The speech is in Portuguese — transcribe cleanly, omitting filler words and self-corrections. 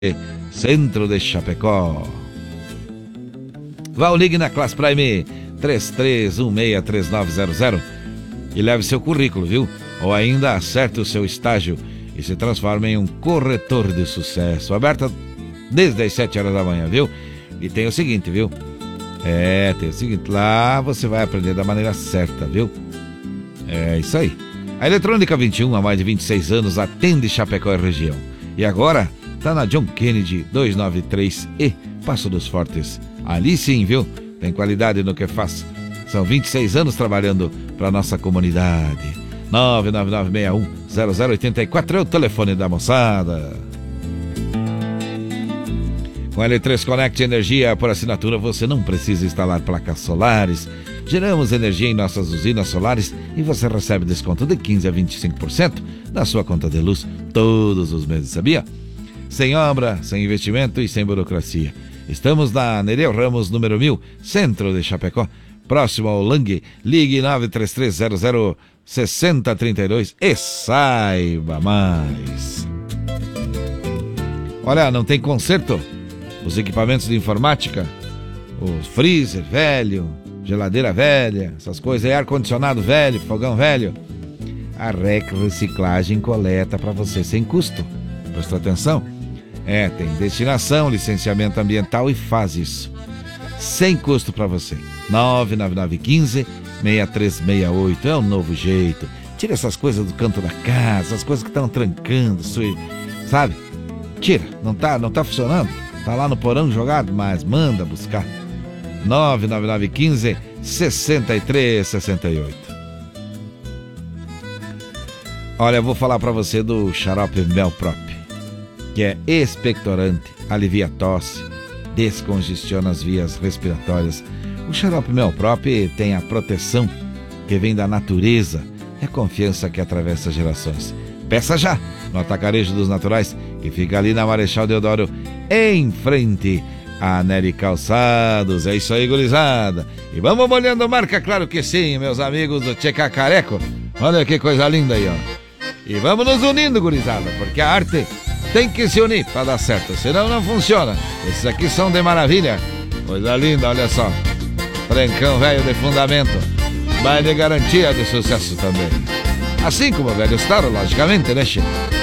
Centro de Chapecó. Vá ou ligue na Class Prime 33163900 e leve seu currículo, viu? Ou ainda acerte o seu estágio e se transforme em um corretor de sucesso. Aberta desde as 7 horas da manhã, viu? E tem o seguinte, viu? Tem o seguinte, lá você vai aprender da maneira certa, viu? É isso aí. A Eletrônica 21, há mais de 26 anos, atende Chapecó e região. E agora tá na John Kennedy 293 e Passo dos Fortes. Ali sim, viu? Tem qualidade no que faz. São 26 anos trabalhando para nossa comunidade. 999610084 é o telefone da moçada. Com a L3 Connect Energia por assinatura, você não precisa instalar placas solares. Geramos energia em nossas usinas solares e você recebe desconto de 15% a 25% na sua conta de luz todos os meses, sabia? Sem obra, sem investimento e sem burocracia. Estamos na Nereu Ramos, número 1000, centro de Chapecó, próximo ao Lang. Ligue 933006032 e saiba mais. Olha, não tem conserto? Os equipamentos de informática, o freezer velho, geladeira velha, essas coisas aí, ar-condicionado velho, fogão velho. A REC Reciclagem coleta para você sem custo. Prestou atenção? Tem destinação, licenciamento ambiental e faz isso sem custo para você. 99915-6368 é um novo jeito. Tira essas coisas do canto da casa, as coisas que estão trancando, sabe? Tira, não tá funcionando. Tá lá no porão jogado, mas manda buscar. 99915-6368. Olha, eu vou falar para você do xarope Melprop, que é expectorante, alivia tosse, descongestiona as vias respiratórias. O xarope Melprop tem a proteção que vem da natureza e a confiança que atravessa gerações. Peça já no Atacarejo dos Naturais, que fica ali na Marechal Deodoro, em frente a Nery Calçados. É isso aí, gurizada. E vamos molhando marca, claro que sim, meus amigos do Tcheca Careco. Olha que coisa linda aí, ó. E vamos nos unindo, gurizada, porque a arte tem que se unir para dar certo, senão não funciona. Esses aqui são de maravilha. Coisa linda, olha só. Trencão velho de fundamento. Vai de garantia de sucesso também. Assim como o velho Star, logicamente, né, Chico?